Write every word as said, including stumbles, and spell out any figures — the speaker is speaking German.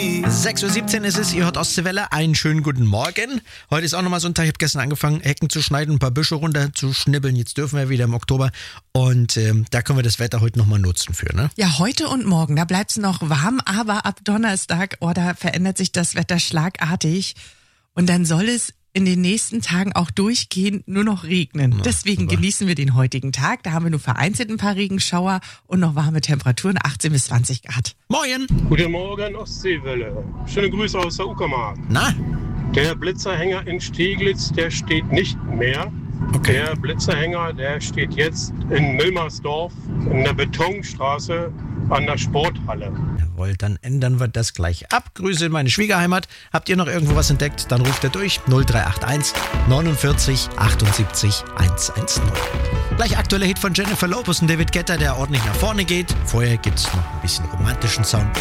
sechs Uhr siebzehn ist es, ihr hört Ostseewelle. Einen schönen guten Morgen. Heute ist auch nochmal so ein Tag, ich habe gestern angefangen, Hecken zu schneiden, ein paar Büsche runter zu schnibbeln. Jetzt dürfen wir wieder im Oktober und ähm, da können wir das Wetter heute nochmal nutzen für, ne? Ja, heute und morgen, da bleibt es noch warm, aber ab Donnerstag, oh, da verändert sich das Wetter schlagartig und dann soll es in den nächsten Tagen auch durchgehend nur noch regnen. Na, Deswegen super. genießen wir den heutigen Tag. Da haben wir nur vereinzelt ein paar Regenschauer und noch warme Temperaturen, achtzehn bis zwanzig Grad. Moin! Guten Morgen, Ostseewelle. Schöne Grüße aus der Uckermark. Na? Der Blitzerhänger in Steglitz, der steht nicht mehr. Okay. Der Blitzerhänger, der steht jetzt in Milmersdorf in der Betonstraße an der Sporthalle. Jawohl, dann ändern wir das gleich ab. Grüße in meine Schwiegerheimat. Habt ihr noch irgendwo was entdeckt? Dann ruft ihr durch null drei acht eins neunundvierzig achtundsiebzig hundertzehn. Gleich aktueller Hit von Jennifer Lopez und David Guetta, der ordentlich nach vorne geht. Vorher gibt's noch ein bisschen romantischen Sound.